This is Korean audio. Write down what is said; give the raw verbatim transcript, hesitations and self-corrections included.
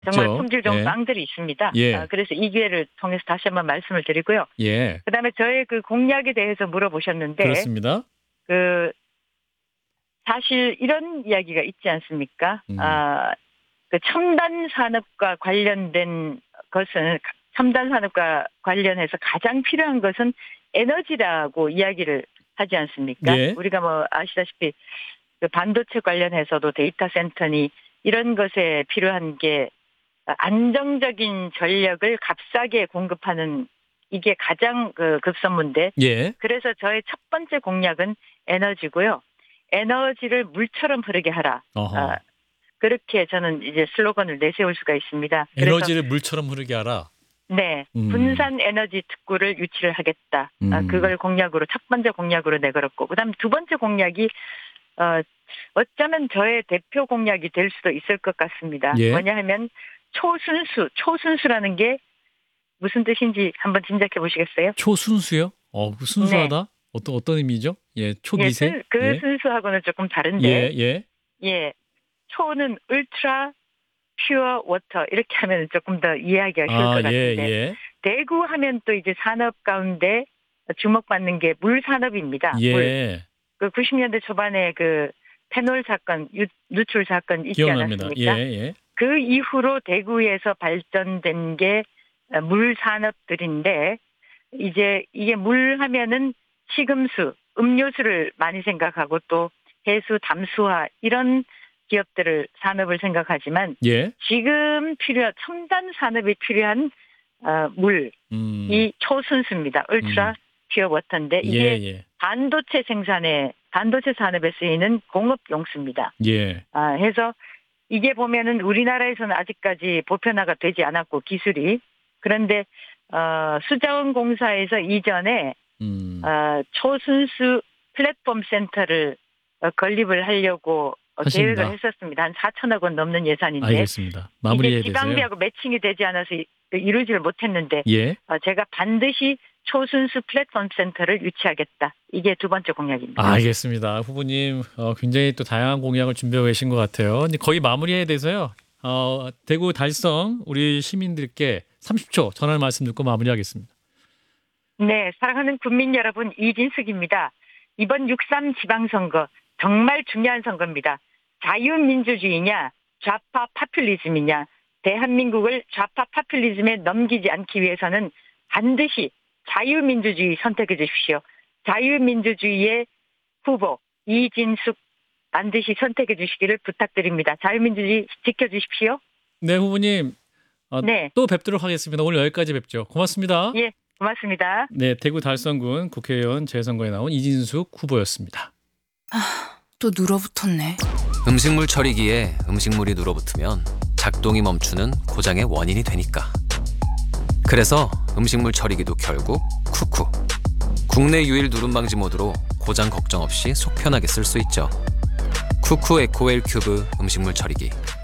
정말 있죠. 품질 좋은 예. 빵들이 있습니다. 예. 아, 그래서 이 기회를 통해서 다시 한번 말씀을 드리고요. 예. 그다음에 저의 그 공약에 대해서 물어보셨는데 그렇습니다. 그 사실 이런 이야기가 있지 않습니까? 음. 아, 그 첨단 산업과 관련된 것은 첨단 산업과 관련해서 가장 필요한 것은 에너지라고 이야기를 하지 않습니까? 예. 우리가 뭐 아시다시피 그 반도체 관련해서도 데이터 센터니 이런 것에 필요한 게 안정적인 전력을 값싸게 공급하는 이게 가장 그 급선무인데 예. 그래서 저의 첫 번째 공약은 에너지고요. 에너지를 물처럼 흐르게 하라. 어허. 아, 그렇게 저는 이제 슬로건을 내세울 수가 있습니다. 그래서 에너지를 물처럼 흐르게 하라. 네, 음. 분산 에너지 특구를 유치를 하겠다. 아, 음. 그걸 공약으로 첫 번째 공약으로 내걸었고, 그다음 두 번째 공약이 어, 어쩌면 저의 대표 공약이 될 수도 있을 것 같습니다. 예. 뭐냐 하면 초순수, 초순수라는 게 무슨 뜻인지 한번 짐작해 보시겠어요? 초순수요? 어, 그 순수하다? 어떤 어떤 의미죠? 예, 예, 초미세? 순, 그 예. 순수하고는 조금 다른데, 예, 예. 예, 초는 울트라 퓨어 워터 이렇게 하면 조금 더 이해하기가 쉬울 아, 것 예, 같은데 예. 대구 하면 또 이제 산업 가운데 주목받는 게 물 산업입니다. 물. 예. 그 구십 년대 초반에 그 페놀 사건, 유, 누출 사건 있지 기억납니다. 예, 않았습니까? 예. 그 이후로 대구에서 발전된 게 물 산업들인데 이제 이게 물 하면은 식음수, 음료수를 많이 생각하고 또 해수 담수화 이런 기업들을 산업을 생각하지만 예. 지금 필요 첨단 산업이 필요한 어, 물이 음. 초순수입니다. 울트라 음. 퓨어 워터인데 예, 이게 예. 반도체 생산에 반도체 산업에 쓰이는 공업 용수입니다. 예. 아, 해서 이게 보면은 우리나라에서는 아직까지 보편화가 되지 않았고 기술이 그런데 어, 수자원공사에서 이전에 음. 어, 초순수 플랫폼 센터를 어, 건립을 하려고 어, 하신다. 계획을 했었습니다. 한 사천억 원 넘는 예산인데 알겠습니다. 이게 마무리해야 돼서요. 지방비하고 매칭이 되지 않아서 이- 이루지를 못했는데 예. 어, 제가 반드시 초순수 플랫폼 센터를 유치하겠다. 이게 두 번째 공약입니다. 알겠습니다. 후보님 어, 굉장히 또 다양한 공약을 준비하고 계신 것 같아요. 이제 거의 마무리해야 돼서요. 어, 대구 달성 우리 시민들께 삼십 초 전할 말씀 듣고 마무리하겠습니다. 네, 사랑하는 국민 여러분, 이진숙입니다. 이번 육삼 지방선거 정말 중요한 선거입니다. 자유민주주의냐, 좌파 파퓰리즘이냐, 대한민국을 좌파 파퓰리즘에 넘기지 않기 위해서는 반드시 자유민주주의 선택해 주십시오. 자유민주주의의 후보 이진숙 반드시 선택해 주시기를 부탁드립니다. 자유민주주의 지켜주십시오. 네, 후보님 어, 네, 또 뵙도록 하겠습니다. 오늘 여기까지 뵙죠. 고맙습니다. 예, 고맙습니다. 네, 대구 달성군 국회의원 재선거에 나온 이진숙 후보였습니다. 또 눌어붙었네. 음식물 처리기에 음식물이 눌어붙으면 작동이 멈추는 고장의 원인이 되니까. 그래서 음식물 처리기도 결국 쿠쿠. 국내 유일 누름 방지 모드로 고장 걱정 없이 속 편하게 쓸 수 있죠. 쿠쿠 에코웰 큐브 음식물 처리기.